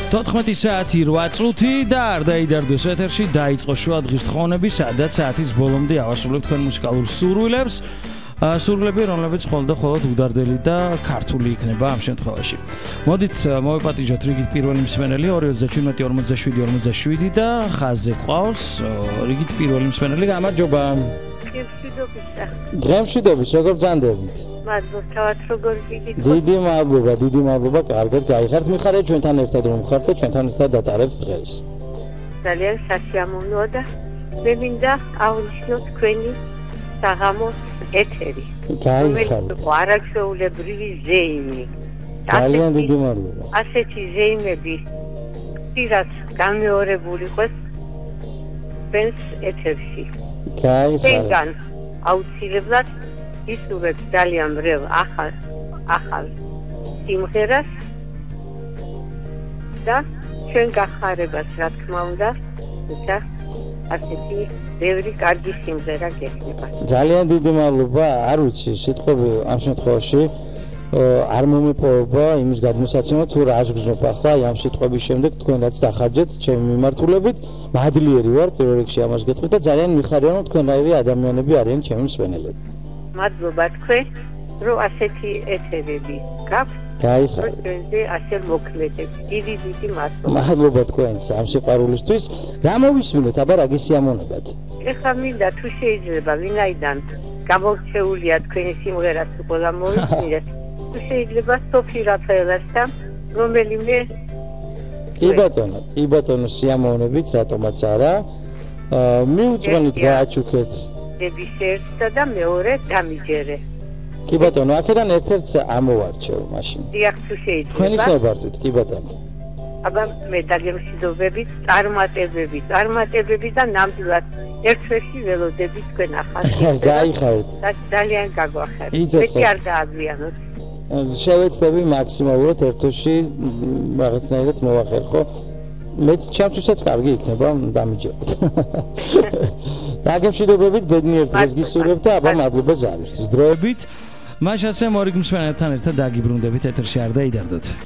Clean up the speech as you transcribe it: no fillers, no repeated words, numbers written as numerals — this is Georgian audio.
14 საათი 8 წუთი და არ დაიდარდოს ეთერში დაიწყო შუა დღის თხოვნები, სადაც საათის ბოლომდე ავასრულებთ თქვენ მუსიკალურ სურვილებს. სურვილები, რომლებიც მხოლოდ უდარდელი და ქართული იქნება ამ შემთხვევაში. მოდით მოვეპატიჟოთ რიგით პირველი მსმენელი 237-47-47 და ხაზზე ყავს რიგით პირველი მსმენელი. გამარჯობა. გემშვიდობის, როგორ ბრძანდებით? მადლობა, თავად როგორ გიგით? დიდი მადლობა, კარგად გაიხართ. მიხარია ჩვენთან ერთად რომ ხართ და ჩვენთან ერთად დატარებთ დღეს. ძალიან სასიამოვნოა და მე მინდა აღნიშნოთ თქვენი საღამოს ეთერი. გაიხართ. არაჩვეულებრივი ზეიმი. ძალიან დიდი მადლობა. ასეთი ზეიმები პირად განმეორებული იყოს თქვენს ეთერში. გაიხართ. აუცილებლად ისურვებ ძალიან მრევ ახალ სიმღერას და ჩვენ გახარებას, რა თქმა უნდა, თუმცა ასეთი ბევრი კარგი სიმღერა გექნება. ძალიან დიდი მადლობა, არ ვიცი, სიტყვები ამ შემთხვევაში არ მომეპოვება იმის გადმოსაცემად თუ რა გზნობ ახლა ამ სიტყვების შემდეგ თქვენ რაც დახარჯეთ ჩემი მიმართულებით, მადლიერი ვარ პირველ რიგში ამას გეტყვით და ძალიან მიხარია რომ თქვენაირი ადამიანები არიან ჩემი მსმენელები. მადლობა თქვენ, რომ ასეთი ეთერები გაქვთ. გაიხარეთ. ჩვენზე ასე მოქმედებს. დიდი მადლობა. მადლობა თქვენს ამ სიყვარულისთვის. რა მოვისმინოთ, აბა რა გესიამოვნებათ? ეხლა მინდა თუ შეიძლება ვინაიდან გამორჩეულია თქვენი სიმღერა თუ ყველა მოვისმინეთ. თუ შეიძლება სოფი რაფაელასთან, რომელიმე კი ბატონო, სიამოვნებით, რატომაც არა. მიუძღვნით გააჩუქეთ დებისერტა და მეორე დამიჯერე. კი ბატონო, აქედან ერთ-ერთს ამოვარჩევ მაშინ. დიახ, თუ შეიძლება. თქვენი საბართვით, კი ბატონო. აბა მე დაგემშვიდობებით, წარმატებები და ნამდვილად ერთ-ერთი ველოდები თქვენ ახალ. გაიხარეთ. ძალიან გაგვახარეთ. იცოცხლეთ. მე არ დააგვიანოთ. შევეცდები მაქსიმალურად ერთოში რაღაცნაირად მოვახერხო. მეც ჩემთვისაც კარგი იქნება, დამიჯეროთ. დაგემშვიდობებით, ბედნიერ დღეს გისურვებთ და აბა მადლობა ზარისთვის. დროებით მაშასე მორიგ მსმენელთან ერთად დაგიბრუნდებით ეთერში არ დაიდარდოთ.